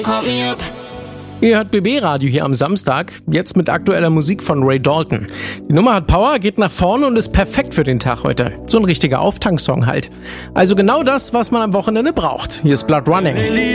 Ihr hört BB-Radio hier am Samstag, jetzt mit aktueller Musik von Ray Dalton. Die Nummer hat Power, geht nach vorne und ist perfekt für den Tag heute. So ein richtiger Auftanksong halt. Also genau das, was man am Wochenende braucht. Hier ist Blood Running.